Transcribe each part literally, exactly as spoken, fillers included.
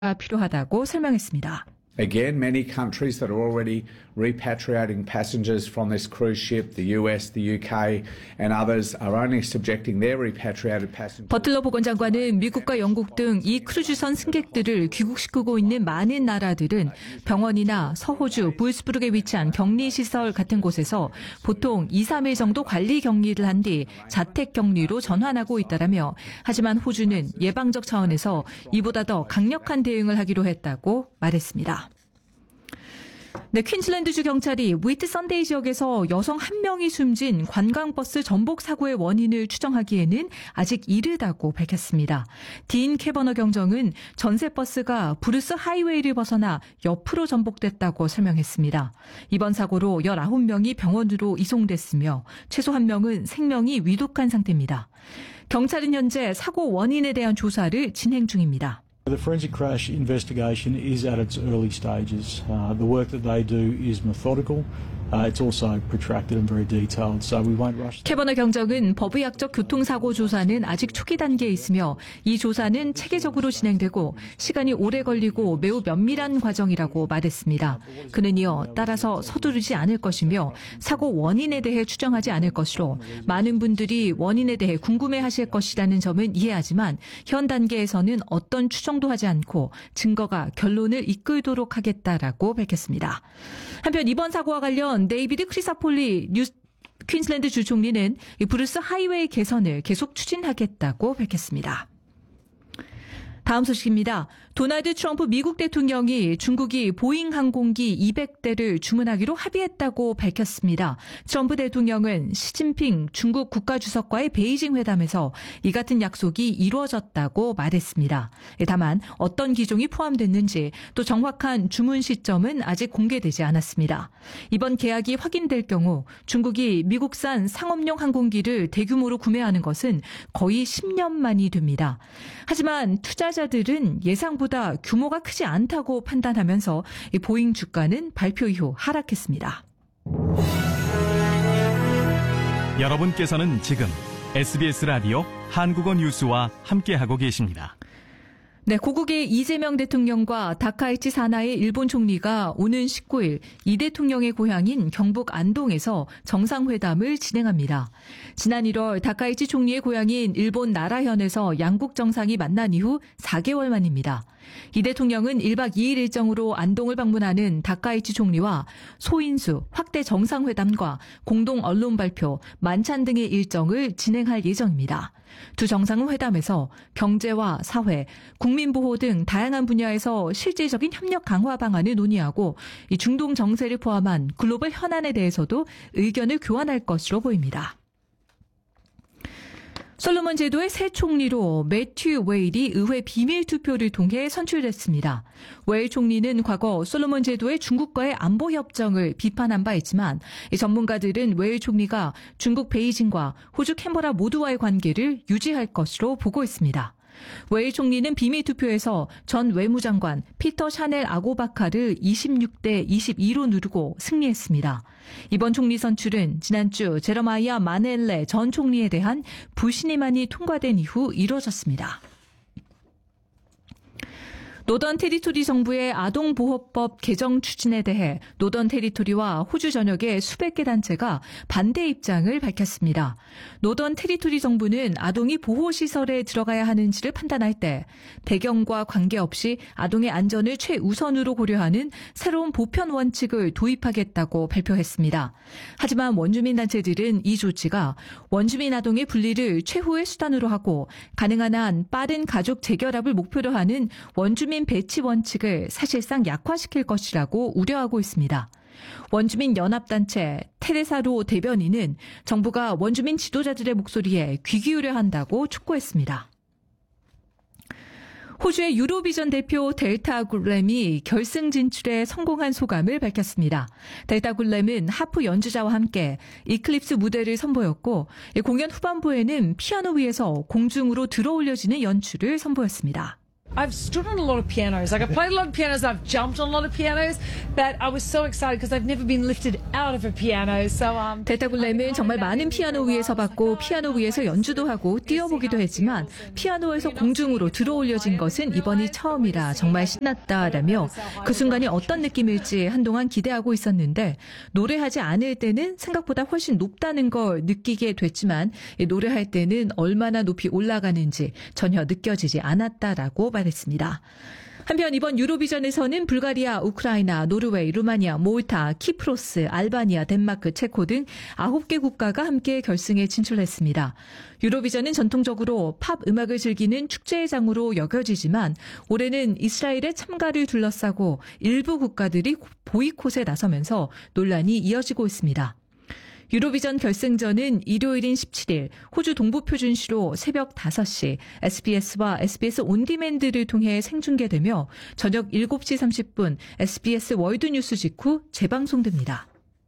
필요하다고 설명했습니다. Again, many countries that are already repatriating passengers from this cruise ship, the U S, the U K and others are only subjecting their repatriated passengers. 버틀러 보건장관은 미국과 영국 등 이 크루즈선 승객들을 귀국시키고 있는 많은 나라들은 병원이나 서호주 불스부르크에 위치한 격리시설 같은 곳에서 보통 이, 삼 일 정도 관리 격리를 한 뒤 자택 격리로 전환하고 있다라며 하지만 호주는 예방적 차원에서 이보다 더 강력한 대응을 하기로 했다고 말했습니다. 네, 퀸즐랜드주 경찰이 위트 선데이 지역에서 여성 한 명이 숨진 관광버스 전복 사고의 원인을 추정하기에는 아직 이르다고 밝혔습니다. 딘 캐버너 경정은 전세버스가 브루스 하이웨이를 벗어나 옆으로 전복됐다고 설명했습니다. 이번 사고로 열아홉 명이 병원으로 이송됐으며 최소 한 명은 생명이 위독한 상태입니다. 경찰은 현재 사고 원인에 대한 조사를 진행 중입니다. The forensic crash investigation is at its early stages. Uh, the work that they do is methodical. Uh, it's also protracted and very detailed, so we won't rush. 캐버너 경정은 법의학적 교통사고 조사는 아직 초기 단계에 있으며 이 조사는 체계적으로 진행되고 시간이 오래 걸리고 매우 면밀한 과정이라고 말했습니다. 그는 이어 따라서 서두르지 않을 것이며 사고 원인에 대해 추정하지 않을 것으로 많은 분들이 원인에 대해 궁금해하실 것이라는 점은 이해하지만 현 단계에서는 어떤 추정도 하지 않고 증거가 결론을 이끌도록 하겠다라고 밝혔습니다. 한편 이번 사고와 관련 데이비드 크리사폴리 뉴 퀸즐랜드 주 총리는 브루스 하이웨이 개선을 계속 추진하겠다고 밝혔습니다. 다음 소식입니다. 도널드 트럼프 미국 대통령이 중국이 보잉 항공기 이백 대를 주문하기로 합의했다고 밝혔습니다. 트럼프 대통령은 시진핑 중국 국가주석과의 베이징 회담에서 이 같은 약속이 이루어졌다고 말했습니다. 다만 어떤 기종이 포함됐는지 또 정확한 주문 시점은 아직 공개되지 않았습니다. 이번 계약이 확인될 경우 중국이 미국산 상업용 항공기를 대규모로 구매하는 것은 거의 십 년 만이 됩니다. 하지만 투자자들은 예상보다 규모가 크지 않다고 판단하면서 보잉 주가는 발표 이후 하락했습니다. 여러분께서는 지금 에스비에스 라디오 한국어 뉴스와 함께하고 계십니다. 네, 고국의 이재명 대통령과 다카이치 사나이 일본 총리가 오는 십구 일 이 대통령의 고향인 경북 안동에서 정상회담을 진행합니다. 지난 일월 다카이치 총리의 고향인 일본 나라현에서 양국 정상이 만난 이후 사 개월 만입니다. 이 대통령은 일 박 이 일 일정으로 안동을 방문하는 다카이치 총리와 소인수, 확대 정상회담과 공동 언론 발표, 만찬 등의 일정을 진행할 예정입니다. 두 정상은 회담에서 경제와 사회, 국민보호 등 다양한 분야에서 실질적인 협력 강화 방안을 논의하고 이 중동 정세를 포함한 글로벌 현안에 대해서도 의견을 교환할 것으로 보입니다. 솔로몬 제도의 새 총리로 매튜 웨일이 의회 비밀 투표를 통해 선출됐습니다. 웨일 총리는 과거 솔로몬 제도의 중국과의 안보 협정을 비판한 바 있지만 전문가들은 웨일 총리가 중국 베이징과 호주 캔버라 모두와의 관계를 유지할 것으로 보고 있습니다. 웨일 총리는 비밀 투표에서 전 외무장관 피터 샤넬 아고바카를 이십육 대 이십이로 누르고 승리했습니다. 이번 총리 선출은 지난주 제러마이아 마넬레 전 총리에 대한 불신임안이 통과된 이후 이루어졌습니다. 노던 테리토리 정부의 아동보호법 개정 추진에 대해 노던 테리토리와 호주 전역의 수백 개 단체가 반대 입장을 밝혔습니다. 노던 테리토리 정부는 아동이 보호시설에 들어가야 하는지를 판단할 때 배경과 관계없이 아동의 안전을 최우선으로 고려하는 새로운 보편 원칙을 도입하겠다고 발표했습니다. 하지만 원주민 단체들은 이 조치가 원주민 아동의 분리를 최후의 수단으로 하고 가능한 한 빠른 가족 재결합을 목표로 하는 원주민 배치 원칙을 사실상 약화시킬 것이라고 우려하고 있습니다. 원주민 연합단체 테레사로 대변인은 정부가 원주민 지도자들의 목소리에 귀 기울여야 한다고 촉구했습니다. 호주의 유로비전 대표 델타 굴렘이 결승 진출에 성공한 소감을 밝혔습니다. 델타 굴렘은 하프 연주자와 함께 이클립스 무대를 선보였고 공연 후반부에는 피아노 위에서 공중으로 들어올려지는 연출을 선보였습니다. I've stood on a lot of pianos. Like, I've played a lot of pianos, I've jumped on a lot of pianos, but I was so excited because I've never been lifted out of a piano. So, um, 데타 굴렘은 정말 많은 피아노 위에 서봤고 피아노 위에서 연주도 하고 뛰어보기도 했지만 피아노에서 공중으로 들어올려진 것은 이번이 처음이라 정말 신났다라며 그 순간이 어떤 느낌일지 한동안 기대하고 있었는데 노래하지 않을 때는 생각보다 훨씬 높다는 걸 느끼게 됐지만 노래할 때는 얼마나 높이 올라가는지 전혀 느껴지지 않았다라고 말했습니다. 한편 이번 유로비전에서는 불가리아, 우크라이나, 노르웨이, 루마니아, 몰타, 키프로스, 알바니아, 덴마크, 체코 등 아홉 개 국가가 함께 결승에 진출했습니다. 유로비전은 전통적으로 팝 음악을 즐기는 축제의 장으로 여겨지지만 올해는 이스라엘의 참가를 둘러싸고 일부 국가들이 보이콧에 나서면서 논란이 이어지고 있습니다. 유로비전 결승전은 일요일인 십칠일 호주 동부표준시로 새벽 다섯 시 에스비에스와 에스비에스 온디맨드를 통해 생중계되며 저녁 일곱 시 삼십 분 에스비에스 월드뉴스 직후 재방송됩니다.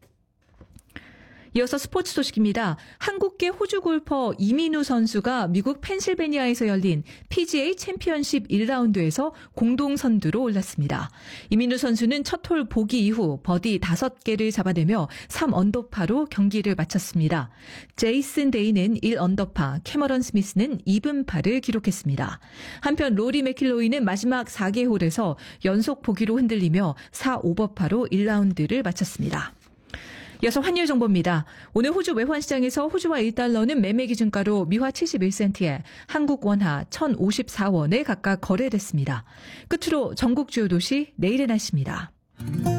이어서 스포츠 소식입니다. 한국계 호주 골퍼 이민우 선수가 미국 펜실베니아에서 열린 피지에이 챔피언십 일 라운드에서 공동 선두로 올랐습니다. 이민우 선수는 첫 홀 보기 이후 버디 다섯 개를 잡아내며 삼 언더파로 경기를 마쳤습니다. 제이슨 데이는 일 언더파, 캐머런 스미스는 이 분파를 기록했습니다. 한편 로리 맥킬로이는 마지막 네 개 홀에서 연속 보기로 흔들리며 사 오버파로 일 라운드를 마쳤습니다. 이어서 환율 정보입니다. 오늘 호주 외환시장에서 호주화 일 달러는 매매 기준가로 미화 칠십일 센트에 한국 원화 천오십사 원에 각각 거래됐습니다. 끝으로 전국 주요 도시 내일의 날씨입니다.